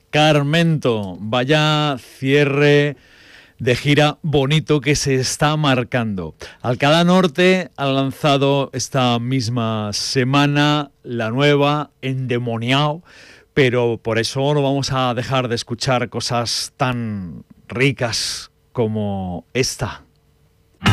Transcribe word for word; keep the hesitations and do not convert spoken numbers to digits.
Carmento, vaya cierre de gira bonito que se está marcando. Alcalá Norte ha lanzado esta misma semana la nueva Endemoniao, pero por eso no vamos a dejar de escuchar cosas tan ricas como esta.